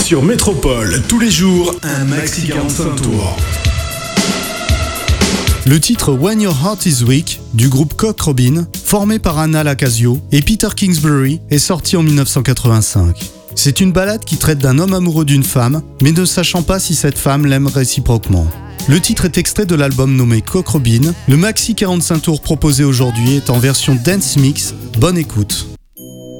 Sur Métropole, tous les jours, un maxi 45 tours. Le titre When Your Heart Is Weak du groupe Cock Robin, formé par Anna Lacasio et Peter Kingsbury, est sorti en 1985. C'est une ballade qui traite d'un homme amoureux d'une femme, mais ne sachant pas si cette femme l'aime réciproquement. Le titre est extrait de l'album nommé Cock Robin. Le maxi 45 tours proposé aujourd'hui est en version dance mix. Bonne écoute.